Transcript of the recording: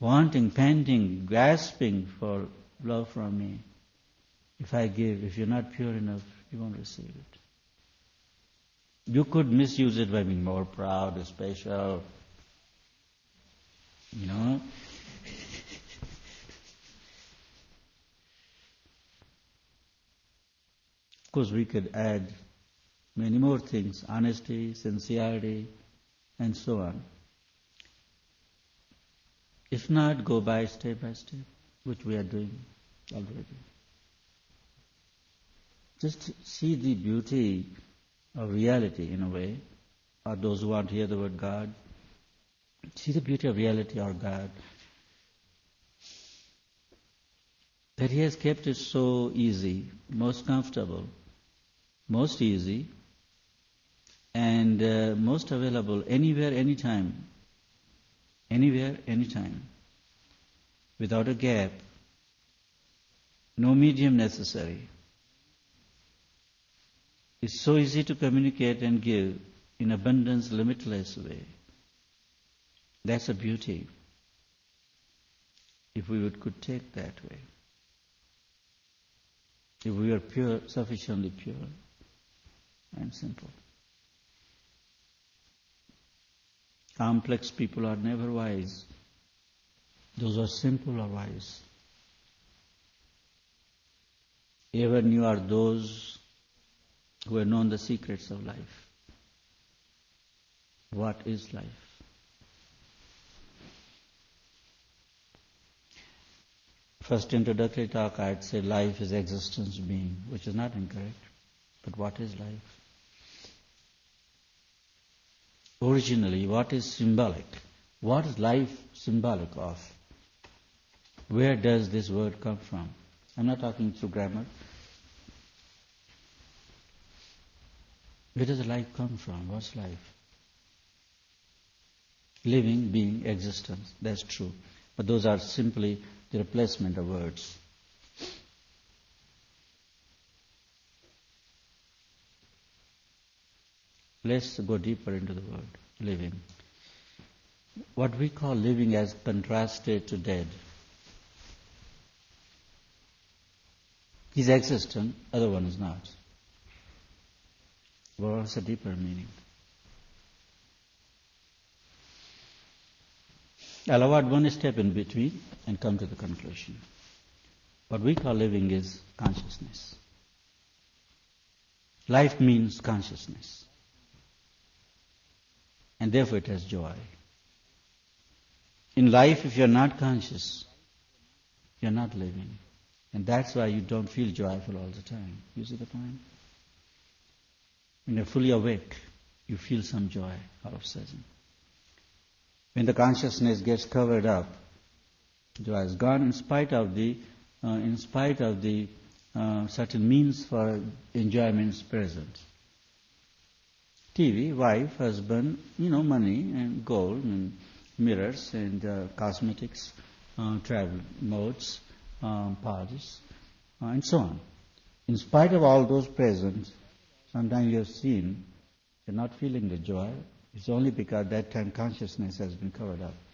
wanting, panting, grasping for love from me. If I give, if you're not pure enough, you won't receive it. You could misuse it by being more proud, special, Of course, we could add many more things, honesty, sincerity, and so on. If not, go by step, which we are doing already. Just see the beauty of reality in a way, or those who want to hear the word God, see the beauty of reality or God, that He has kept it so easy, most comfortable, most easy, and most available anywhere, anytime. Anywhere, anytime. Without a gap. No medium necessary. It's so easy to communicate and give in abundance, limitless way. That's a beauty. If we could take that way. If we are pure, sufficiently pure and simple. Complex people are never wise. Those who are simple are wise. Ever new are those who have known the secrets of life. What is life? First introductory talk, I'd say life is existence being, which is not incorrect. But what is life? Originally, what is symbolic? What is life symbolic of? Where does this word come from? I'm not talking through grammar. Where does life come from? What's life? Living, being, existence. That's true. But those are simply the replacement of words. Let's go deeper into the word, living. What we call living as contrasted to dead is existent, other one is not. What's a deeper meaning? I'll add one step in between and come to the conclusion. What we call living is consciousness. Life means consciousness. And therefore it has joy. In life, if you're not conscious, you're not living. And that's why you don't feel joyful all the time. You see the point? When you're fully awake, you feel some joy all of a sudden. When the consciousness gets covered up, joy is gone in spite of the certain means for enjoyment present. TV, wife, husband, money and gold and mirrors and cosmetics, travel modes, parties, and so on. In spite of all those present, sometimes you have seen you're not feeling the joy. It's only because that time consciousness has been covered up.